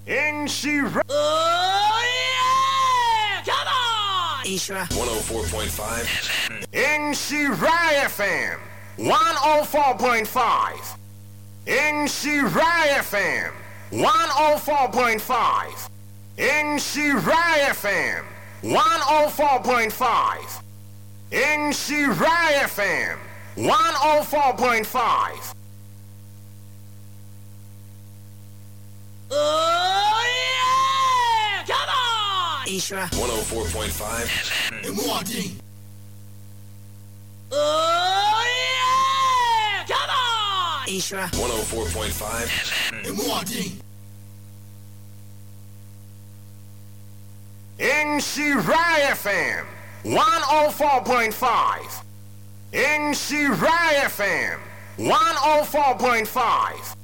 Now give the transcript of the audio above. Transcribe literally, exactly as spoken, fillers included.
Inshira. Oh, yeah! Come on! Ishra. one oh four point five. Inshira F M. one oh four point five. Inshira F M. one oh four point five. Inshira F M. one oh four point five. Inshira F M. one oh four point five. Oh, yeah! Come on! Ishra. one oh four point five. Oh, yeah! Come on! Ishra. one oh four point five. Inshira F M. one oh four point five. Inshira F M. one oh four point five.